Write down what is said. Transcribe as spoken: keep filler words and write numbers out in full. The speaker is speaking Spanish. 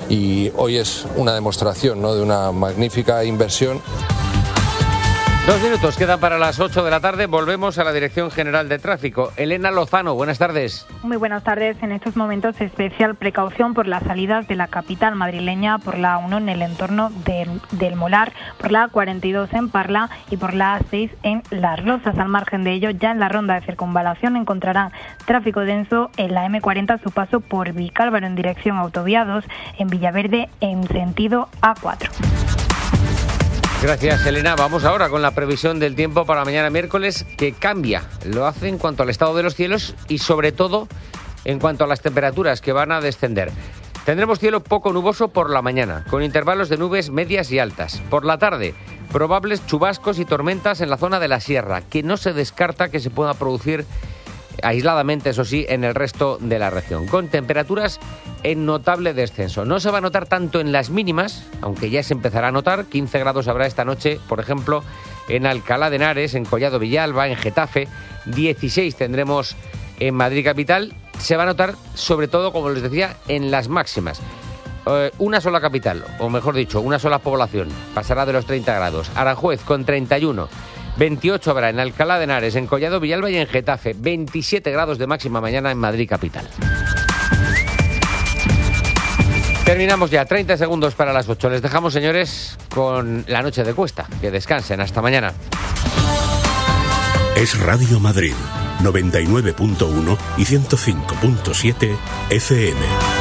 y hoy es una demostración, ¿no?, de una magnífica inversión. Dos minutos quedan para las ocho de la tarde. Volvemos a la Dirección General de Tráfico. Elena Lozano, buenas tardes. Muy buenas tardes. En estos momentos, especial precaución por las salidas de la capital madrileña, por la A uno en el entorno del, del Molar, por la A cuarenta y dos en Parla y por la A seis en Las Rozas. Al margen de ello, ya en la ronda de circunvalación encontrarán tráfico denso en la eme cuarenta a su paso por Vicálvaro en dirección a Autovía dos, en Villaverde en sentido A cuatro. Gracias, Elena. Vamos ahora con la previsión del tiempo para mañana miércoles, que cambia. Lo hace en cuanto al estado de los cielos y, sobre todo, en cuanto a las temperaturas, que van a descender. Tendremos cielo poco nuboso por la mañana, con intervalos de nubes medias y altas. Por la tarde, probables chubascos y tormentas en la zona de la sierra, que no se descarta que se pueda producir aisladamente, eso sí, en el resto de la región, con temperaturas en notable descenso. No se va a notar tanto en las mínimas, aunque ya se empezará a notar. quince grados habrá esta noche, por ejemplo, en Alcalá de Henares, en Collado Villalba, en Getafe. dieciséis tendremos en Madrid capital. Se va a notar, sobre todo, como les decía, en las máximas. Eh, una sola capital, o mejor dicho, una sola población, pasará de los treinta grados. Aranjuez con treinta y uno. veintiocho habrá en Alcalá de Henares, en Collado Villalba y en Getafe. veintisiete grados de máxima mañana en Madrid capital. Terminamos ya, treinta segundos para las ocho. Les dejamos, señores, con la noche de Cuesta. Que descansen, hasta mañana. Es Radio Madrid, noventa y nueve punto uno y ciento cinco punto siete F M.